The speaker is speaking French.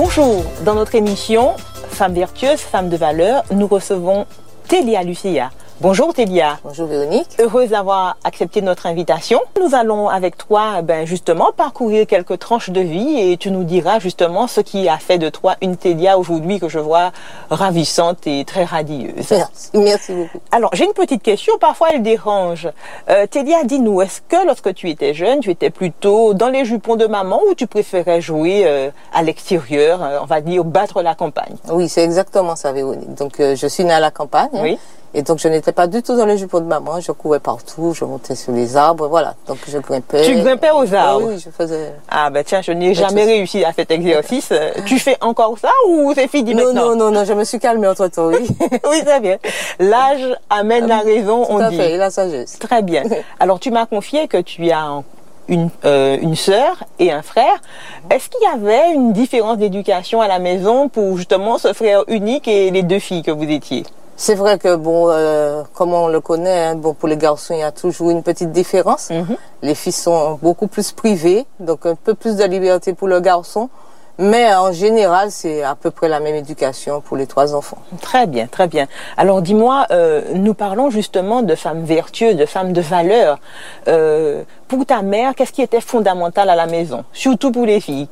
Bonjour, dans notre émission Femmes vertueuses, femmes de valeur, nous recevons Télia Lucia. Bonjour Télia. Bonjour Véronique. Heureuse d'avoir accepté notre invitation. Nous allons avec toi justement parcourir quelques tranches de vie et tu nous diras justement ce qui a fait de toi une Télia aujourd'hui que je vois ravissante et très radieuse. Merci beaucoup. Alors j'ai une petite question, parfois elle dérange. Télia, dis-nous, est-ce que lorsque tu étais jeune, tu étais plutôt dans les jupons de maman ou tu préférais jouer à l'extérieur, on va dire battre la campagne? Oui, c'est exactement ça Véronique. Donc je suis née à la campagne. Oui. Et donc, je n'étais pas du tout dans les jupons de maman. Je courais partout, je montais sur les arbres, voilà. Donc, je grimpais. Tu grimpais aux arbres? Oui, je faisais. Ah, ben tiens, je n'ai jamais réussi à cet exercice. Tu fais encore ça ou c'est fini maintenant? Non, je me suis calmée entre-temps, oui. Oui, très bien. L'âge amène la raison, on dit. Tout à fait, et la sagesse. Très bien. Alors, tu m'as confié que tu as une sœur et un frère. Est-ce qu'il y avait une différence d'éducation à la maison pour justement ce frère unique et les deux filles que vous étiez? C'est vrai que comme on le connaît, hein, pour les garçons, il y a toujours une petite différence. Les filles sont beaucoup plus privées, donc un peu plus de liberté pour le garçon. Mais en général, c'est à peu près la même éducation pour les trois enfants. Très bien, très bien. Alors dis-moi, nous parlons justement de femmes vertueuses, de femmes de valeur. Pour ta mère, qu'est-ce qui était fondamental à la maison, surtout pour les filles?